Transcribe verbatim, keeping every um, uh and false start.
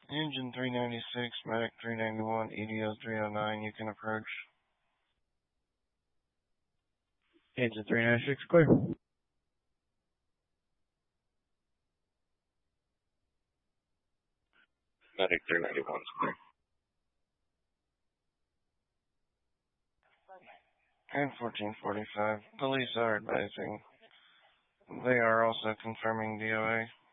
Engine three ninety-six, Medic three ninety-one, E D O three oh nine, you can approach. Engine three ninety-six, clear. Medic three ninety-one, clear. And fourteen forty-five, police are advising. They are also confirming D O A.